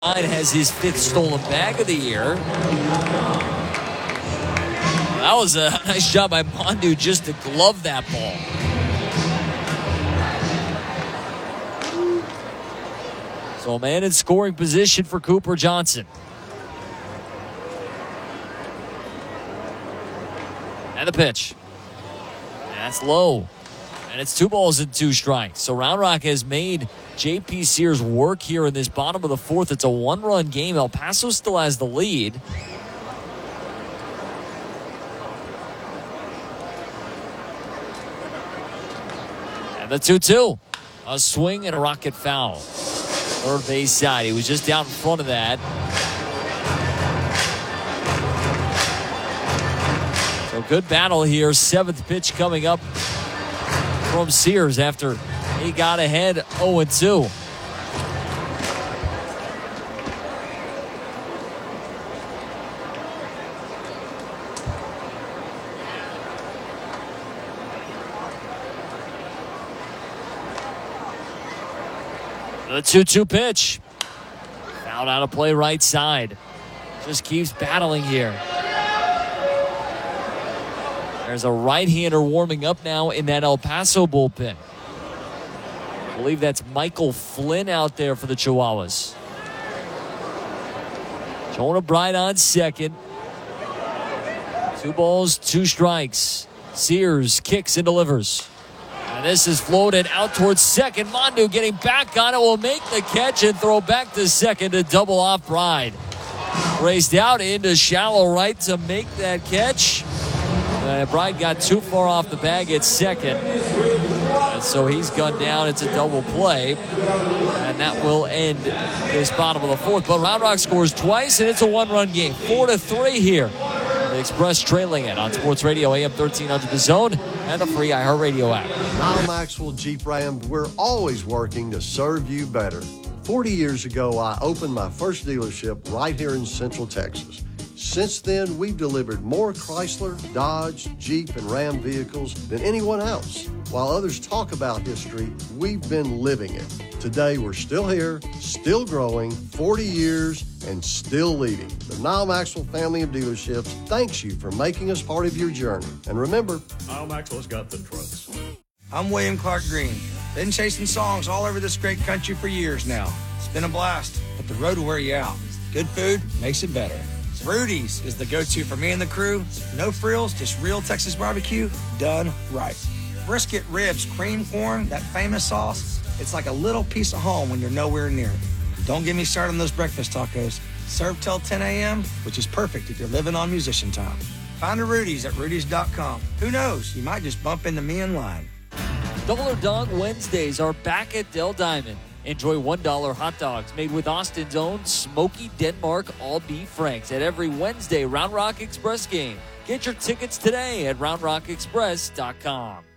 Has his 5th stolen bag of the year. That was a nice job by Mondu just to glove that ball. So a man in scoring position for Cooper Johnson. And the pitch. That's low. And it's 2 balls and 2 strikes. So Round Rock has made J.P. Sears work here in this bottom of the 4th. It's a 1-run game. El Paso still has the lead. And the 2-2. A swing and a rocket foul. Third base side. He was just out in front of that. So good battle here. 7th pitch coming up from Sears after he got ahead 0-2. The 2-2 pitch. Fouled out of play right side. Just keeps battling here. There's a right-hander warming up now in that El Paso bullpen. I believe that's Michael Flynn out there for the Chihuahuas. Jonah Bright on second. 2 balls, 2 strikes. Sears kicks and delivers. And this is floated out towards second. Mondu getting back on it will make the catch and throw back to second to double off Bride. Raced out into shallow right to make that catch. Bride got too far off the bag at second. And so he's gunned down. It's a double play. And that will end this bottom of the 4th. But Round Rock scores twice, and it's a 1-run game. 4-3 here. The Express trailing it on Sports Radio AM 1300 The Zone and the free iHeartRadio app. Kyle Maxwell Jeep Ram, we're always working to serve you better. 40 years ago, I opened my first dealership right here in Central Texas. Since then, we've delivered more Chrysler, Dodge, Jeep, and Ram vehicles than anyone else. While others talk about history, we've been living it. Today, we're still here, still growing, 40 years, and still leading. The Nyle Maxwell family of dealerships thanks you for making us part of your journey. And remember, Nyle Maxwell's got the trucks. I'm William Clark Green. Been chasing songs all over this great country for years now. It's been a blast, but the road will wear you out. Good food makes it better. Rudy's is the go-to for me and the crew. No frills, just real Texas barbecue done right. Brisket, ribs, cream corn, that famous sauce. It's like a little piece of home when you're nowhere near it. Don't get me started on those breakfast tacos. Served till 10 a.m., which is perfect if you're living on musician time. Find a Rudy's at rudys.com. Who knows? You might just bump into me in line. Double or Dog Wednesdays are back at Del Diamond. Enjoy $1 hot dogs made with Austin's own Smoky Denmark all-beef franks at every Wednesday Round Rock Express game. Get your tickets today at roundrockexpress.com.